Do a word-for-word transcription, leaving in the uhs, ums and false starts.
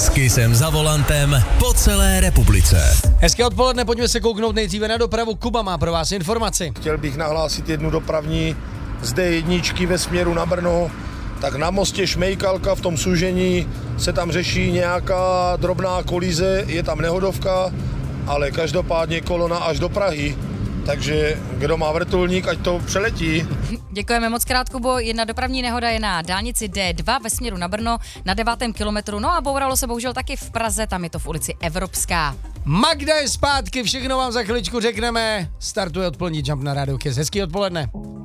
S Kissem za volantem po celé republice. Hezké odpoledne, pojďme se kouknout nejdříve na dopravu. Kuba má pro vás informaci. Chtěl bych nahlásit jednu dopravní z D jedna ve směru na Brno. Tak na mostě Šmejkalka v tom sužení se tam řeší nějaká drobná kolize, je tam nehodovka, ale každopádně kolona až do Prahy. Takže kdo má vrtulník, ať to přeletí. Děkujeme moc krát, Kubo. Jedna dopravní nehoda je na dálnici D dva ve směru na Brno na devátém kilometru. No a bouralo se bohužel taky v Praze, tam je to v ulici Evropská. Magda je zpátky, všechno vám za chviličku řekneme. Startuje odpolední Jump na Rádiu Kiss. Hezký odpoledne.